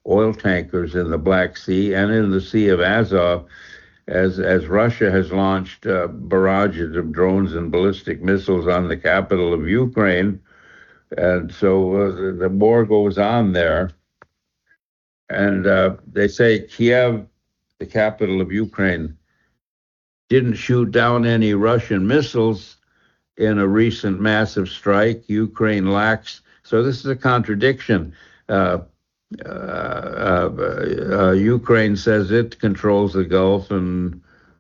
oil tankers in the Black Sea and in the Sea of Azov, as Russia has launched barrages of drones and ballistic missiles on the capital of Ukraine. And so the war goes on there. And they say Kiev, the capital of Ukraine, didn't shoot down any Russian missiles in a recent massive strike. Ukraine lacks. So this is a contradiction. Ukraine says it controls the Gulf, and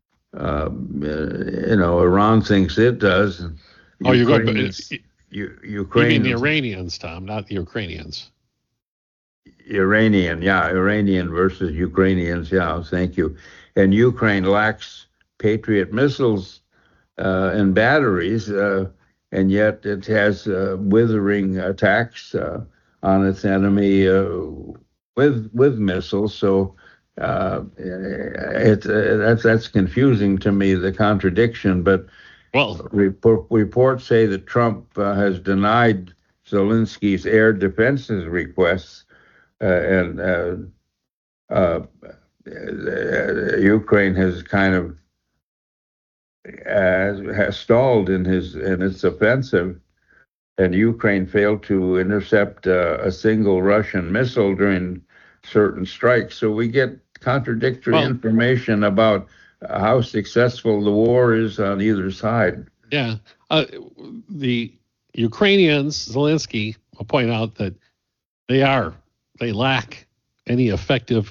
Iran thinks it does. Oh, you mean the Ukraine, Iranians, Tom, not the Ukrainians. Iranian versus Ukrainians. Yeah, thank you. And Ukraine lacks Patriot missiles and batteries, and yet it has withering attacks on its enemy with missiles. So that's confusing to me, the contradiction. But reports say that Trump has denied Zelensky's air defenses requests, and Ukraine has kind of has stalled in its offensive, and Ukraine failed to intercept a single Russian missile during certain strikes. So we get contradictory information about how successful the war is on either side. Yeah. The Ukrainians, Zelensky, will point out that they lack any effective